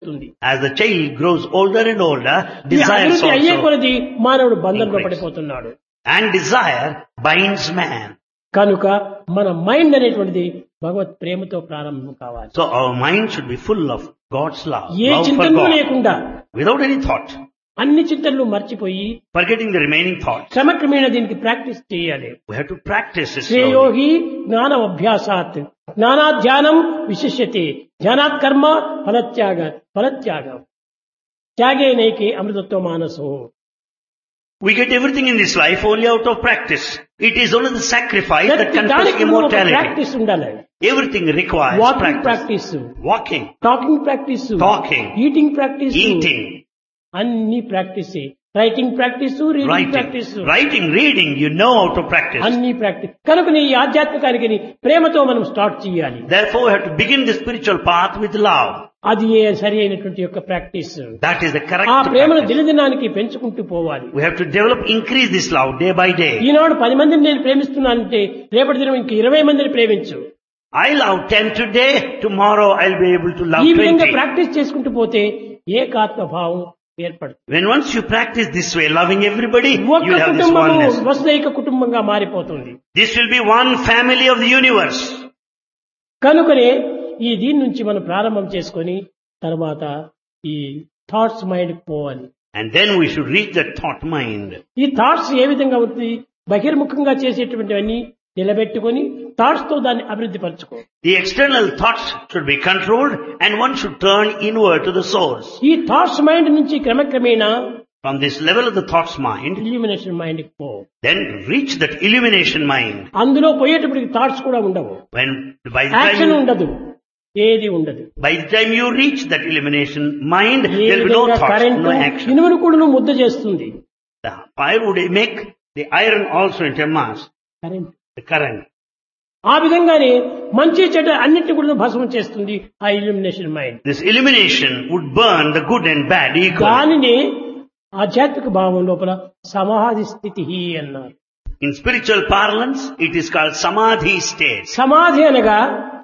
ఉంది. As the child grows older and older, ఈ desires అభివృద్ధి అయ్యే also కొలది మానవుడు బంధంలో increase. పడిపోతున్నాడు. And desire binds man. కనుక మన మైండ్ అనేటువంటిది భగవత్ ప్రేమతో ప్రారంభం కావాలి. So our mind should be full of God's love, A love for చింతనలు God, లేకుండా without any thought, అన్ని చింతనలు మర్చిపోయి forgetting the remaining thoughts. క్రమక్రమేణా దీనికి ప్రాక్టీస్ చేయాలి. We have to practice it slowly. శ్రేయోహి జ్ఞాన అభ్యాసాత్ జ్ఞానాధ్యానం విశిష్యతే ధ్యానాత్ కర్మ ఫలత్యాగం త్యాగే Nike అమృతత్వ మానసో. We get everything in this life only out of practice. It is only the sacrifice that confers దానికి immortality. Practice ఉండాలి. Everything requires walking practice. Practice, Walking, talking practice, talking, eating practice, eating, అన్ని practice. Writing practice, reading writing, practice, reading, you know how to practice. అన్ని practice. కనుక ఈ ఆధ్యాత్మికానికి ప్రేమతో మనం start చేయాలి. Therefore, we have to begin the spiritual path with love. అది సరి అయినటువంటి యొక్క practice. That is the correct ఆ ప్రేమను practice. దినదినానికి పెంచుకుంటూ పోవాలి. We have to increase this love day by day. ఈనాడు 10 మందిని నేను ప్రేమిస్తున్నానంటే రేపటి దినం ఇంక 20 మందిని ప్రేమించు. I love 10 today, tomorrow I'll be able to love ఈ విధంగా 20. ప్రాక్టీస్ చేసుకుంటూ పోతే ఏకాత్మ భావం ఏర్పడుతుంది. When once you practice this way, loving everybody, ఒక్క you'll have this కుటుంబము oneness. వసుదైక కుటుంబంగా మారిపోతుంది. This will be one family of the universe. కనుకనే ఈ దీని నుంచి మనం ప్రారంభం చేసుకొని తర్వాత ఈ థాట్స్ మైండ్ పోవాలి. And then we should reach that thought mind. ఈ థాట్స్ ఏ విధంగా అవుతుంది? బహిర్ముఖంగా చేసేటువంటివన్నీ నిలబెట్టుకొని థాట్స్ తో దాన్ని అభివృద్ధి పరచుకో. The external thoughts should be controlled and one should turn inward to the source. ఈ థాట్స్ మైండ్ నుంచి క్రమక్రమేణా From this level of the thoughts mind, illumination mind పో. then reach that illumination mind. అందులో పోయేటప్పటికి thoughts కూడా ఉండవు, When by the action time ఉండదు, ఏది ఉండదు. you reach that illumination mind, A there will be no విధంగా thoughts, current no action. ఇనుమును కూడా ముద్ద చేస్తుంది. The fire would make the iron also into a mass, current the current. ఆ విధంగానే మంచి చెడ్డ అన్నింటి కూడా భస్మం చేస్తుంది ఆ illumination mind. This illumination would burn the good and bad equally. దానిని ఆధ్యాత్మిక భావం లోపల సమాధి స్థితి అన్నారు. In spiritual parlance, it is called samadhi state. సమాధి అనగా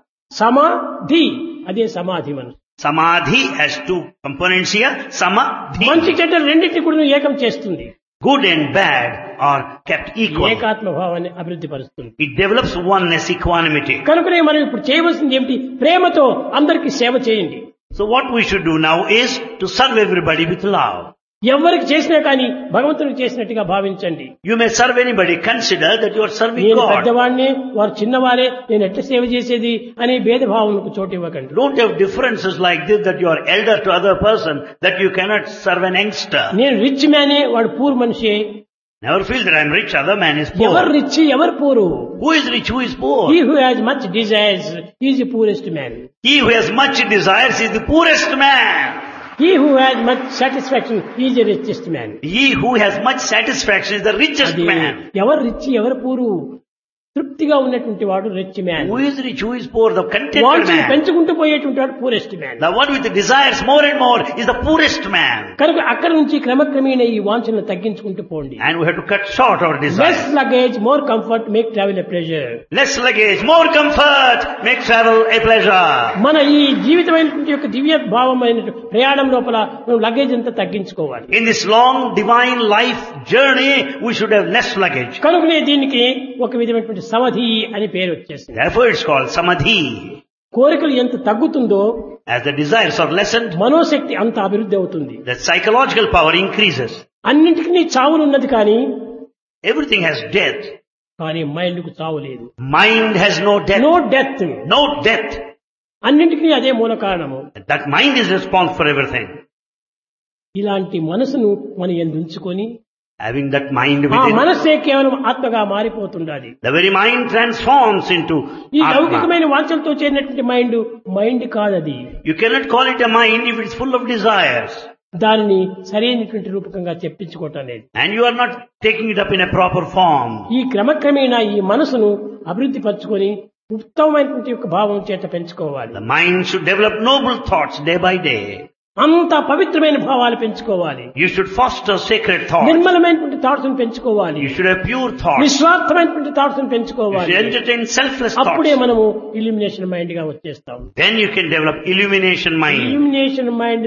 సమాధి, అదే సమాధి మనం. Samadhi has two components here. Samadhi. మంచి చెడ్డ రెండింటిని కూడా ఏకం చేస్తుంది. Good and bad are kept equal. ఏకాత్మ భావాన్ని అభివృద్ధి పరుస్తుంది. It develops oneness, equanimity. కనుకనే మనం ఇప్పుడు చేయవలసింది ఏమిటి? ప్రేమతో అందరికీ సేవ చేయండి. So what we should do now is to serve everybody with love. ఎవరికి చేసినా కానీ భగవంతునికి చేసినట్టుగా భావించండి. You may serve anybody. Consider that you are serving నేను God. పెద్దవాడిని, వారు చిన్నవారే, నేను ఎట్లా సేవ చేసేది అనే భేదభావనకు చోటు ఇవ్వకండి. Don't have differences like this, that you are elder to other person, that you cannot serve an youngster. నేను రిచ్ మ్యానే, వాడు పూర్ మనిషి. Never feel that I am rich, other man is ఎవరు poor. రిచ్, ఎవరు పూరు? Who is rich, who is poor? He who has much desires is the poorest man. He who has much desires is the poorest man. He who has much satisfaction is the richest man. He who has much satisfaction is the richest అది man. ఎవరు rich, ఎవరు పూరు? తృప్తిగా ఉన్నటువంటి వాడు rich man. Who is rich, who is poor? The contented వాంఛను man. పెంచుకుంటూ పోయేటువంటి వాడు poorest man. The one with the desires more and more is the poorest man. కనుక అక్కడి నుంచి క్రమక్రమేణా ఈ వాంఛను తగ్గించుకుంటూ పోండి. And we have to cut short our less desires. Luggage, more comfort, make travel a pleasure. Less luggage, more comfort, make travel a pleasure. మన ఈ జీవితమైనటువంటి యొక్క దివ్య భావమైన ప్రయాణం లోపల మనం లగేజ్ అంతా తగ్గించుకోవాలి. In this long divine life journey, we should have less luggage. కనుకనే దీనికి ఒక విధమైనటువంటి సమాధి అని పేరు వచ్చేసింది. Therefore it's called samadhi. కోరికలు ఎంత తగ్గుతుందో As the desires are lessened, మనోశక్తి అంత అభివృద్ధి అవుతుంది. the psychological power increases. అన్నింటికి చావులున్నది కానీ Everything has death. కానీ మైండ్ కు చావు లేదు. Mind has no death. No death. No death. అన్నింటికీ అదే మూల కారణము. That mind is responsible for everything. ఇలాంటి మనసును మనం ఎందుంచుకొని Having that mind ఆ within, మనస్సే కేవలం ఆత్మగా మారిపోతుండాలి. the very mind transforms into ఈ Atma. లౌకికమైన వాంఛలతో చేరినటువంటి మైండ్ కాదది. You cannot call it a mind if it's full of desires. దానిని సరైనటువంటి రూపకంగా చెప్పించుకోవటం లేదు. And you are not taking it up in a proper form. ఈ క్రమక్రమేణా ఈ మనసును అభివృద్ధి పరచుకొని ఉత్తమమైనటువంటి యొక్క భావం చేత పెంచుకోవాలి. The mind should develop noble thoughts day by day. అంత పవిత్రమైన భావాలు పెంచుకోవాలి. You should foster sacred thoughts. నిర్మలమైనటువంటి thoughts పెంచుకోవాలి. You should have pure thoughts. నిస్వార్థమైనటువంటి thoughts You పెంచుకోవాలి. should entertain selfless అప్పుడే thoughts. మనము ఇల్యూమినేషన్ మైండ్ గా వచ్చేస్తాం. Then you can develop illumination mind. Illumination mind